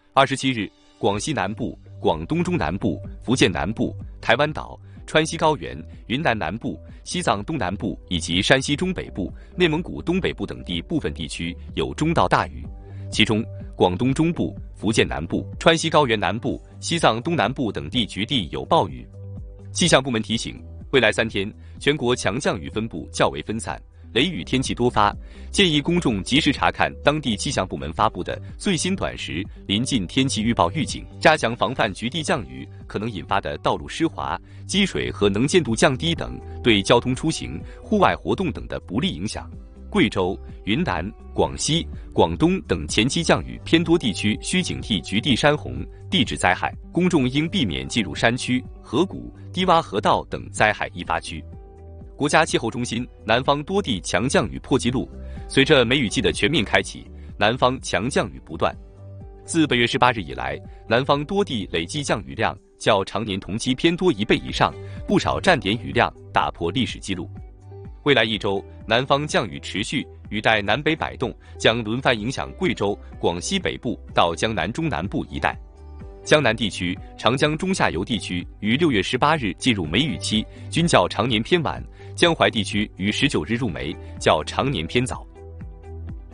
27日，广西南部、广东中南部、福建南部、台湾岛、川西高原、云南南部、西藏东南部以及山西中北部、内蒙古东北部等地部分地区有中到大雨，其中广东中部、福建南部、川西高原南部、西藏东南部等地局地有暴雨。气象部门提醒，未来3天全国强降雨分布较为分散，雷雨天气多发，建议公众及时查看当地气象部门发布的最新短时临近天气预报预警，加强防范局地降雨可能引发的道路湿滑、积水和能见度降低等对交通出行、户外活动等的不利影响。贵州、云南、广西、广东等前期降雨偏多地区需警惕局地山洪、地质灾害，公众应避免进入山区、河谷、低洼河道等灾害易发区。国家气候中心南方多地强降雨破纪录，随着梅雨季的全面开启，南方强降雨不断。自本月18日以来，南方多地累计降雨量较常年同期偏多1倍以上，不少站点雨量打破历史纪录。未来1周，南方降雨持续，雨带南北摆动，将轮番影响贵州、广西北部到江南中南部一带。江南地区、长江中下游地区于6月18日进入梅雨期，均较常年偏晚；江淮地区于19日入梅，较常年偏早。